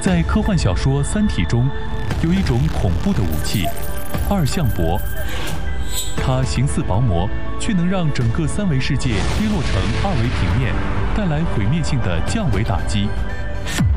在科幻小说《三体》中，有一种恐怖的武器——二向箔。它形似薄膜，却能让整个三维世界跌落成二维平面，带来毁灭性的降维打击。